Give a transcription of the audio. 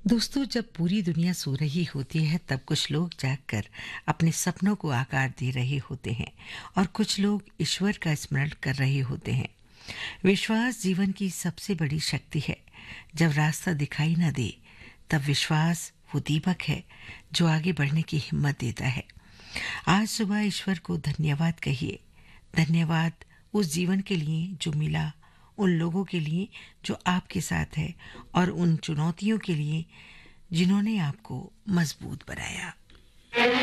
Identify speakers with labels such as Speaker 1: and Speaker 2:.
Speaker 1: दोस्तों, जब पूरी दुनिया सो रही होती है तब कुछ लोग जागकर अपने सपनों को आकार दे रहे होते हैं और कुछ लोग ईश्वर का स्मरण कर रहे होते हैं। विश्वास जीवन की सबसे बड़ी शक्ति है। जब रास्ता दिखाई न दे तब विश्वास वो दीपक है जो आगे बढ़ने की हिम्मत देता है। आज सुबह ईश्वर को धन्यवाद कहिए। धन्यवाद उस जीवन के लिए जो मिला, उन लोगों के लिए जो आपके साथ है और उन चुनौतियों के लिए जिन्होंने आपको मजबूत बनाया।